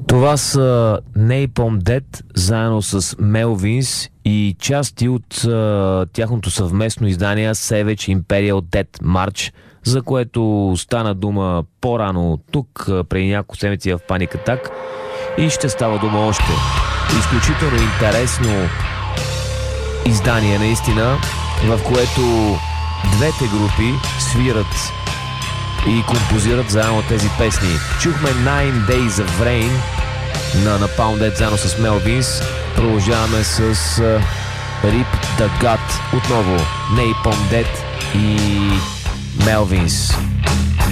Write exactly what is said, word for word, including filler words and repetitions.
Това са Napalm Death заедно с Melvins и части от а, тяхното съвместно издание Savage Imperial Death March, за което стана дума по-рано тук, преди няколко седмици в Panic Attack, и ще става дума още. Изключително интересно издание наистина, в което двете групи свират и композират заедно тези песни. Чухме Nine Days of Rain на Napalm Death заедно с Melvins. Продължаваме с uh, Rip the Gut, отново Napalm Death и Melvins.